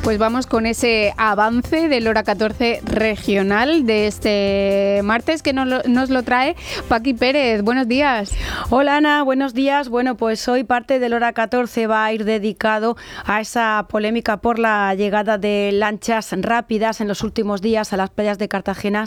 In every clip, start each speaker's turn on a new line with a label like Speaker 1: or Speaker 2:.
Speaker 1: Pues vamos con ese avance del Hora 14 regional de este martes que nos lo trae Paqui Pérez. Buenos días.
Speaker 2: Hola Ana, buenos días. Bueno, pues hoy parte del Hora 14 va a ir dedicado a esa polémica por la llegada de lanchas rápidas en los últimos días a las playas de Cartagena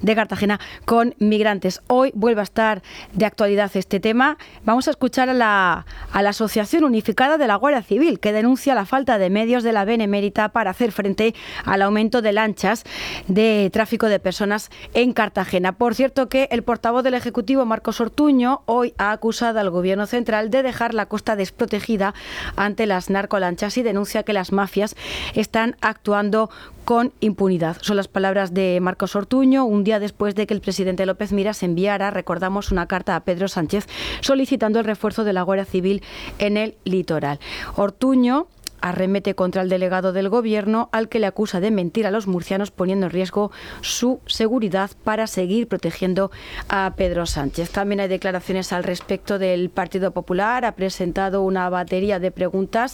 Speaker 2: con migrantes. Hoy vuelve a estar de actualidad este tema. Vamos a escuchar a la Asociación Unificada de la Guardia Civil, que denuncia la falta de medios de la Benemérita para hacer frente al aumento de lanchas de tráfico de personas en Cartagena. Por cierto que el portavoz del Ejecutivo, Marcos Ortuño, hoy ha acusado al Gobierno central de dejar la costa desprotegida ante las narcolanchas y denuncia que las mafias están actuando con impunidad. Son las palabras de Marcos Ortuño, un día después de que el presidente López Miras enviara, recordamos, una carta a Pedro Sánchez solicitando el refuerzo de la Guardia Civil en el litoral. Ortuño arremete contra el delegado del Gobierno, al que le acusa de mentir a los murcianos, poniendo en riesgo su seguridad para seguir protegiendo a Pedro Sánchez. También hay declaraciones al respecto del Partido Popular. Ha presentado una batería de preguntas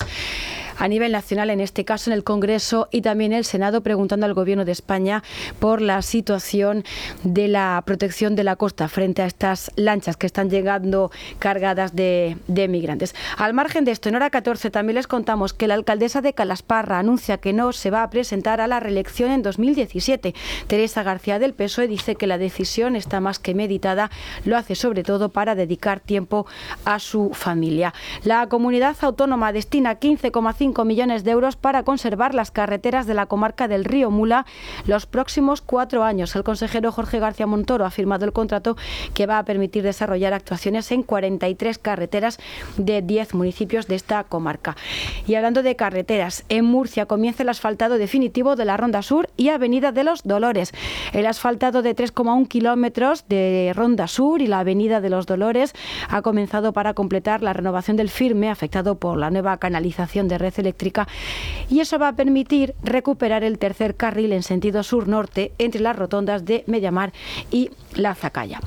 Speaker 2: a nivel nacional, en este caso en el Congreso y también el Senado, preguntando al Gobierno de España por la situación de la protección de la costa frente a estas lanchas que están llegando cargadas de migrantes. Al margen de esto, en Hora 14 también les contamos que la alcaldesa de Calasparra anuncia que no se va a presentar a la reelección en 2017. Teresa García del PSOE dice que la decisión está más que meditada, lo hace sobre todo para dedicar tiempo a su familia. La comunidad autónoma destina 15,5 millones de euros para conservar las carreteras de la comarca del Río Mula los próximos 4 años. El consejero Jorge García Montoro ha firmado el contrato que va a permitir desarrollar actuaciones en 43 carreteras de 10 municipios de esta comarca. Y hablando de carreteras, en Murcia comienza el asfaltado definitivo de la Ronda Sur y Avenida de los Dolores. El asfaltado de 3,1 kilómetros de Ronda Sur y la Avenida de los Dolores ha comenzado para completar la renovación del firme afectado por la nueva canalización de red eléctrica, y eso va a permitir recuperar el tercer carril en sentido sur-norte entre las rotondas de Mediamar y La Zacaya.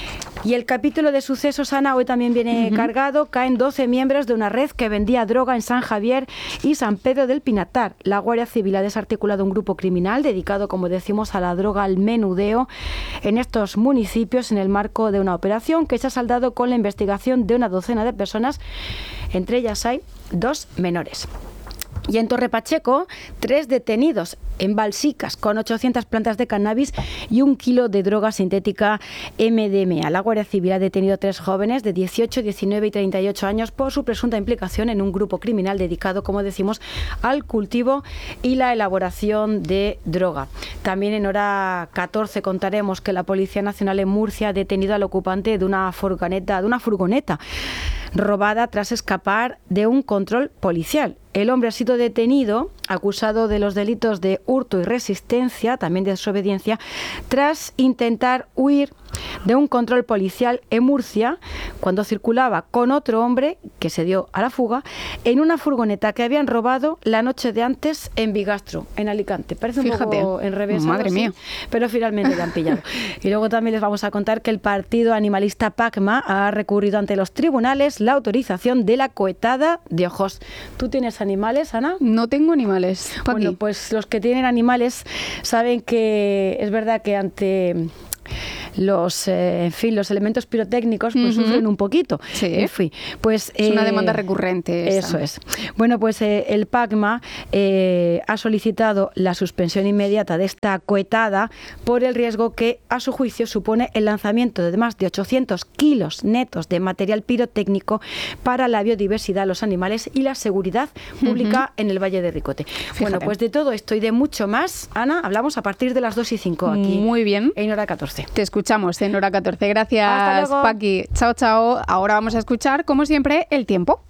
Speaker 2: Y el capítulo de sucesos, Ana, hoy también viene cargado. Caen 12 miembros de una red que vendía droga en San Javier y San Pedro del Pinatar. La Guardia Civil ha desarticulado un grupo criminal dedicado, como decimos, a la droga, al menudeo en estos municipios en el marco de una operación que se ha saldado con la investigación de una docena de personas. Entre ellas hay 2 menores. Y en Torre Pacheco, 3 detenidos en Balsicas con 800 plantas de cannabis y 1 kilo de droga sintética MDMA. La Guardia Civil ha detenido a 3 jóvenes de 18, 19 y 38 años por su presunta implicación en un grupo criminal dedicado, como decimos, al cultivo y la elaboración de droga. También en Hora 14 contaremos que la Policía Nacional en Murcia ha detenido al ocupante de una furgoneta robada tras escapar de un control policial. El hombre ha sido detenido, acusado de los delitos de hurto y resistencia, también de desobediencia, tras intentar huir de un control policial en Murcia cuando circulaba con otro hombre que se dio a la fuga en una furgoneta que habían robado la noche de antes en Bigastro, en Alicante. Parece un poco en revés,
Speaker 1: madre mía,
Speaker 2: pero finalmente le han pillado. Y luego también les vamos a contar que el partido animalista PACMA ha recurrido ante los tribunales la autorización de la cohetada de ojos. ¿Tú tienes animales, Ana?
Speaker 1: No tengo animales.
Speaker 2: Bueno, pues los que tienen animales saben que es verdad que ante los elementos pirotécnicos pues sufren un poquito.
Speaker 1: Sí.
Speaker 2: En fin, pues
Speaker 1: es una demanda recurrente esa.
Speaker 2: Eso es. Bueno, pues el PACMA ha solicitado la suspensión inmediata de esta cohetada por el riesgo que, a su juicio, supone el lanzamiento de más de 800 kilos netos de material pirotécnico para la biodiversidad, los animales y la seguridad pública en el Valle de Ricote.
Speaker 1: Fíjate.
Speaker 2: Bueno, pues de todo esto y de mucho más, Ana, hablamos a partir de las 2:05 aquí.
Speaker 1: Muy bien.
Speaker 2: En Hora 14.
Speaker 1: Te escuchamos en Hora 14. Gracias,
Speaker 2: hasta luego.
Speaker 1: Paqui. Chao, chao. Ahora vamos a escuchar, como siempre, el tiempo.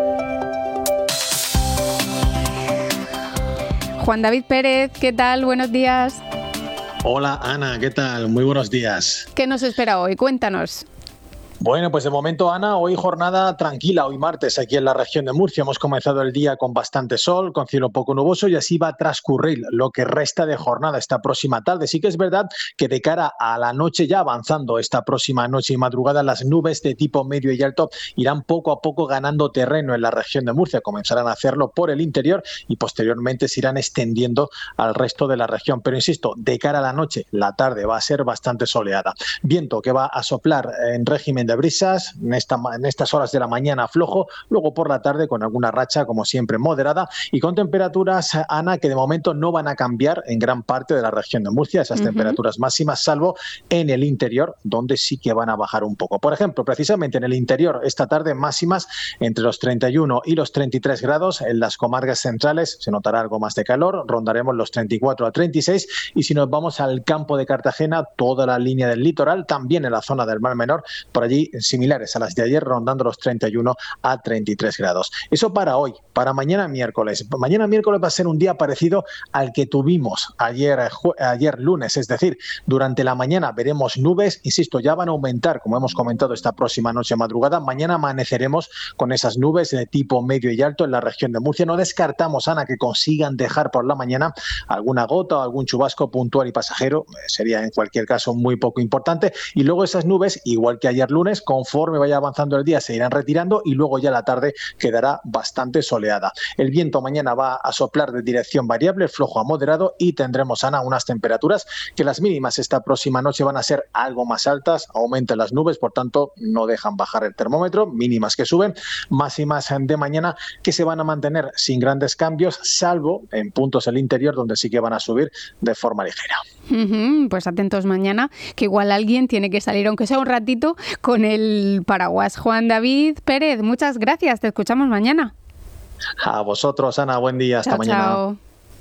Speaker 1: Juan David Pérez, ¿qué tal? Buenos días.
Speaker 3: Hola Ana, ¿qué tal? Muy buenos días.
Speaker 1: ¿Qué nos espera hoy? Cuéntanos.
Speaker 3: Bueno, pues de momento, Ana, hoy jornada tranquila, hoy martes aquí en la región de Murcia. Hemos comenzado el día con bastante sol, con cielo poco nuboso y así va a transcurrir lo que resta de jornada esta próxima tarde. Sí que es verdad que de cara a la noche, ya avanzando esta próxima noche y madrugada, las nubes de tipo medio y alto irán poco a poco ganando terreno en la región de Murcia. Comenzarán a hacerlo por el interior y posteriormente se irán extendiendo al resto de la región. Pero insisto, de cara a la noche, la tarde va a ser bastante soleada. Viento que va a soplar en régimen de brisas en estas horas de la mañana flojo, luego por la tarde con alguna racha como siempre moderada y con temperaturas, Ana, que de momento no van a cambiar en gran parte de la región de Murcia, esas temperaturas máximas, salvo en el interior donde sí que van a bajar un poco. Por ejemplo, precisamente en el interior esta tarde máximas entre los 31 y los 33 grados, en las comarcas centrales se notará algo más de calor, rondaremos los 34 a 36 y si nos vamos al campo de Cartagena, toda la línea del litoral, también en la zona del Mar Menor, por allí similares a las de ayer, rondando los 31 a 33 grados. Eso para hoy, para mañana miércoles. Mañana miércoles va a ser un día parecido al que tuvimos ayer lunes, es decir, durante la mañana veremos nubes, insisto, ya van a aumentar, como hemos comentado, esta próxima noche madrugada. Mañana amaneceremos con esas nubes de tipo medio y alto en la región de Murcia. No descartamos, Ana, que consigan dejar por la mañana alguna gota o algún chubasco puntual y pasajero, sería en cualquier caso muy poco importante, y luego esas nubes, igual que ayer lunes, conforme vaya avanzando el día se irán retirando y luego ya la tarde quedará bastante soleada. El viento mañana va a soplar de dirección variable, flojo a moderado y tendremos, Ana, unas temperaturas que las mínimas esta próxima noche van a ser algo más altas, aumentan las nubes, por tanto no dejan bajar el termómetro, mínimas que suben, máximas de mañana que se van a mantener sin grandes cambios, salvo en puntos del interior donde sí que van a subir de forma ligera.
Speaker 1: Pues atentos mañana, que igual alguien tiene que salir, aunque sea un ratito, con el paraguas. Juan David Pérez, muchas gracias, te escuchamos mañana.
Speaker 3: A vosotros, Ana, buen día, hasta mañana.
Speaker 1: Chao.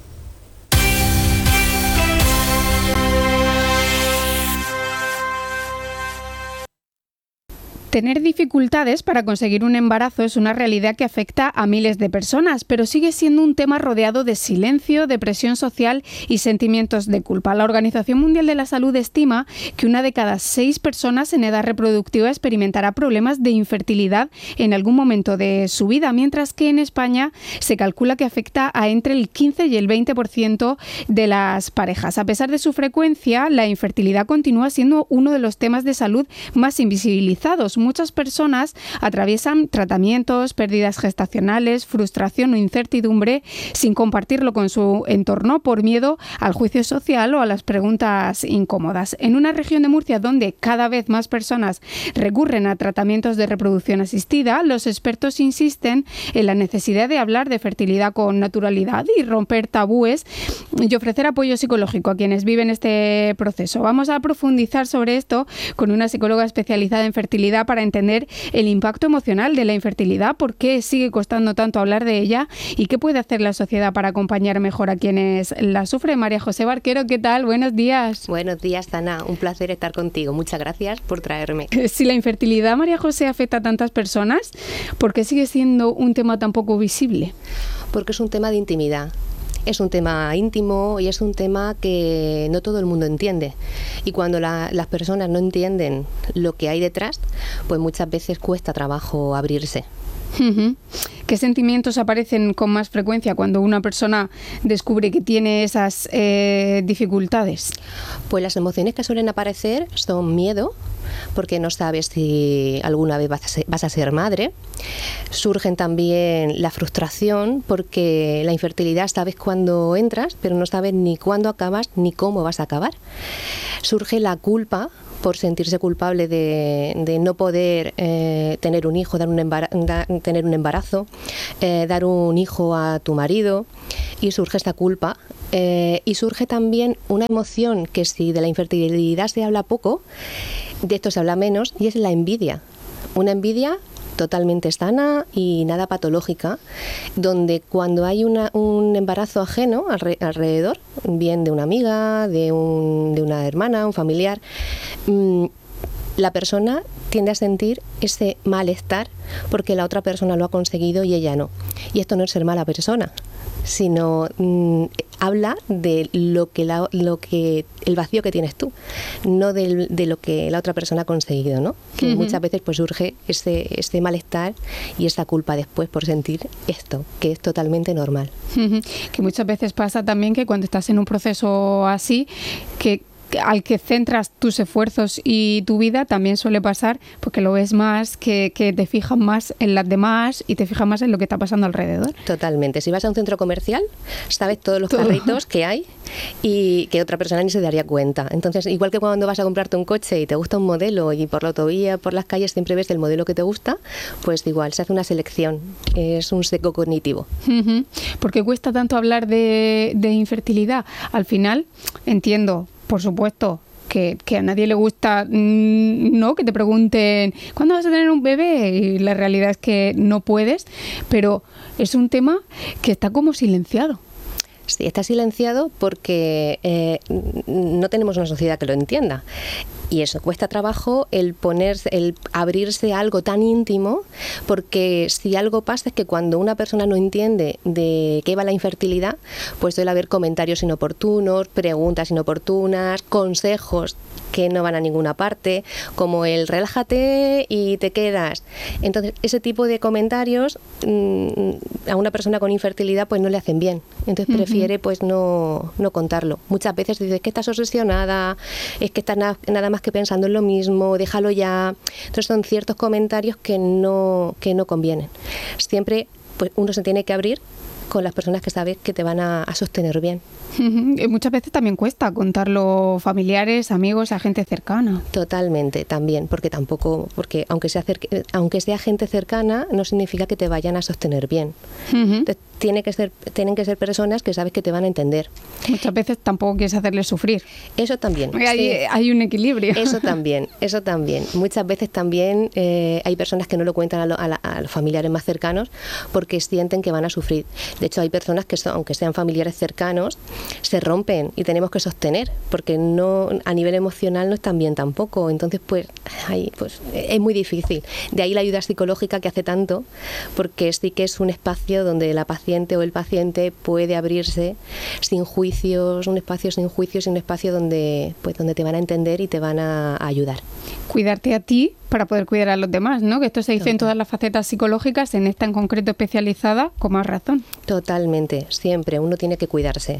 Speaker 1: Tener dificultades para conseguir un embarazo es una realidad que afecta a miles de personas, pero sigue siendo un tema rodeado de silencio, de presión social y sentimientos de culpa. La Organización Mundial de la Salud estima que 1 de cada 6 personas en edad reproductiva experimentará problemas de infertilidad en algún momento de su vida, mientras que en España se calcula que afecta a entre el 15 y el 20% de las parejas. A pesar de su frecuencia, la infertilidad continúa siendo uno de los temas de salud más invisibilizados. Muchas personas atraviesan tratamientos, pérdidas gestacionales, frustración o incertidumbre sin compartirlo con su entorno por miedo al juicio social o a las preguntas incómodas. En una región de Murcia donde cada vez más personas recurren a tratamientos de reproducción asistida, los expertos insisten en la necesidad de hablar de fertilidad con naturalidad y romper tabúes y ofrecer apoyo psicológico a quienes viven este proceso. Vamos a profundizar sobre esto con una psicóloga especializada en fertilidad para entender el impacto emocional de la infertilidad, por qué sigue costando tanto hablar de ella y qué puede hacer la sociedad para acompañar mejor a quienes la sufren. María José Barquero, ¿qué tal? Buenos días.
Speaker 4: Buenos días, Ana. Un placer estar contigo. Muchas gracias por traerme.
Speaker 1: Si la infertilidad, María José, afecta a tantas personas, ¿por qué sigue siendo un tema tan poco visible?
Speaker 4: Porque es un tema de intimidad. Es un tema íntimo y es un tema que no todo el mundo entiende. Y cuando las personas no entienden lo que hay detrás, pues muchas veces cuesta trabajo abrirse.
Speaker 1: ¿Qué sentimientos aparecen con más frecuencia cuando una persona descubre que tiene esas dificultades?
Speaker 4: Pues las emociones que suelen aparecer son miedo, porque no sabes si alguna vez vas a ser madre. Surgen también la frustración, porque la infertilidad sabes cuándo entras, pero no sabes ni cuándo acabas ni cómo vas a acabar. Surge la culpa, por sentirse culpable de no poder tener un hijo, tener un embarazo, dar un hijo a tu marido, y surge esta culpa. Y surge también una emoción que, si de la infertilidad se habla poco, de esto se habla menos, y es la envidia. Una envidia totalmente sana y nada patológica, donde cuando hay un embarazo ajeno alrededor, bien de una amiga, de una hermana, un familiar, la persona tiende a sentir ese malestar porque la otra persona lo ha conseguido y ella no. Y esto no es ser mala persona. sino habla de lo que el vacío que tienes tú, no de lo que la otra persona ha conseguido, ¿no? Que muchas veces pues surge ese malestar y esa culpa después por sentir esto, que es totalmente normal.
Speaker 1: Que muchas veces pasa también que cuando estás en un proceso así, que al que centras tus esfuerzos y tu vida, también suele pasar porque lo ves más, que te fijas más en las demás y te fijas más en lo que está pasando alrededor.
Speaker 4: Totalmente. Si vas a un centro comercial, sabes todos los carritos que hay y que otra persona ni se daría cuenta. Entonces, igual que cuando vas a comprarte un coche y te gusta un modelo y por la autovía, por las calles siempre ves el modelo que te gusta, pues igual se hace una selección. Es un sesgo cognitivo.
Speaker 1: ¿Por qué cuesta tanto hablar de infertilidad? Al final, entiendo, por supuesto, que a nadie le gusta, ¿no?, que te pregunten ¿cuándo vas a tener un bebé? Y la realidad es que no puedes, pero es un tema que está como silenciado.
Speaker 4: Sí, está silenciado porque no tenemos una sociedad que lo entienda. Y eso cuesta trabajo el abrirse a algo tan íntimo, porque si algo pasa es que cuando una persona no entiende de qué va la infertilidad, pues suele haber comentarios inoportunos, preguntas inoportunas, consejos que no van a ninguna parte, como el relájate y te quedas. Entonces, ese tipo de comentarios a una persona con infertilidad pues no le hacen bien. Entonces prefiere pues no contarlo. Muchas veces dices que estás obsesionada, es que estás nada más que pensando en lo mismo, déjalo ya. Entonces son ciertos comentarios que no convienen. Siempre pues uno se tiene que abrir con las personas que sabes que te van a sostener bien.
Speaker 1: Muchas veces también cuesta contarlo familiares, amigos, a gente cercana.
Speaker 4: Totalmente, también, porque aunque sea gente cercana, no significa que te vayan a sostener bien. Entonces, tienen que ser personas que sabes que te van a entender.
Speaker 1: Muchas veces tampoco quieres hacerles sufrir.
Speaker 4: Eso también.
Speaker 1: Hay un equilibrio.
Speaker 4: Eso también. Muchas veces también hay personas que no lo cuentan a los familiares más cercanos porque sienten que van a sufrir. De hecho, hay personas que aunque sean familiares cercanos, se rompen y tenemos que sostener porque no, a nivel emocional no están bien tampoco. Entonces, pues es muy difícil. De ahí la ayuda psicológica que hace tanto, porque sí que es un espacio donde la paciente o el paciente puede abrirse sin juicios, un espacio sin juicios y un espacio donde te van a entender y te van a ayudar.
Speaker 1: Cuidarte a ti para poder cuidar a los demás, ¿no? Que esto se dice en todas las facetas psicológicas, en esta en concreto especializada, con más razón.
Speaker 4: Totalmente, siempre uno tiene que cuidarse.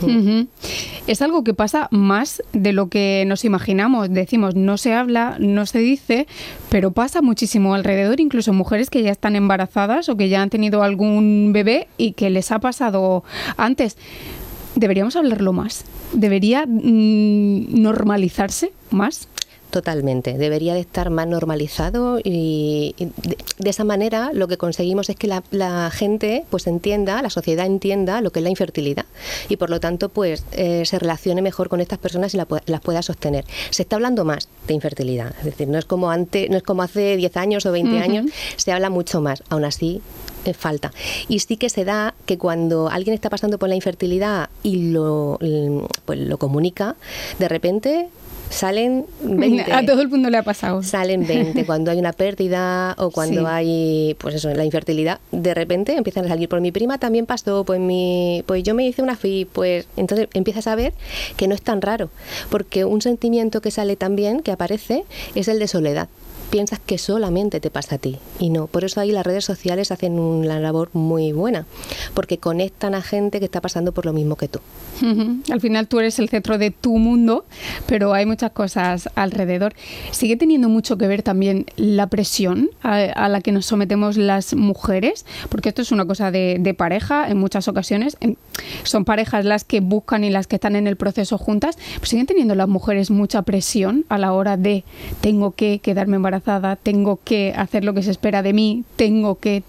Speaker 1: Es algo que pasa más de lo que nos imaginamos. Decimos, no se habla, no se dice, pero pasa muchísimo alrededor, incluso mujeres que ya están embarazadas o que ya han tenido algún bebé y que les ha pasado antes. ¿Deberíamos hablarlo más? ¿Debería normalizarse más?
Speaker 4: Totalmente, debería de estar más normalizado y de esa manera lo que conseguimos es que la gente pues entienda, la sociedad entienda lo que es la infertilidad y por lo tanto pues se relacione mejor con estas personas y las pueda sostener. Se está hablando más de infertilidad, es decir, no es como hace 10 años o 20 años, se habla mucho más, aún así falta. Y sí que se da que cuando alguien está pasando por la infertilidad y lo comunica, de repente salen 20.
Speaker 1: A todo el mundo le ha pasado.
Speaker 4: Salen 20. Cuando hay una pérdida o cuando hay, pues eso, la infertilidad, de repente empiezan a salir. Por mi prima también pasó, pues yo me hice una FI, pues entonces empiezas a ver que no es tan raro, porque un sentimiento que sale también, que aparece, es el de soledad. Piensas que solamente te pasa a ti y no. Por eso ahí las redes sociales hacen una labor muy buena, porque conectan a gente que está pasando por lo mismo que tú.
Speaker 1: Al final tú eres el centro de tu mundo, pero hay muchas cosas alrededor. ¿Sigue teniendo mucho que ver también la presión a la que nos sometemos las mujeres? Porque esto es una cosa de pareja en muchas ocasiones. Son parejas las que buscan y las que están en el proceso juntas. Pues ¿siguen teniendo las mujeres mucha presión a la hora de tengo que quedarme embarazada, tengo que hacer lo que se espera de mí, tengo que?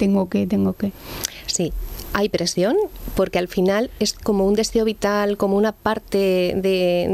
Speaker 4: Sí, hay presión porque al final es como un deseo vital, como una parte de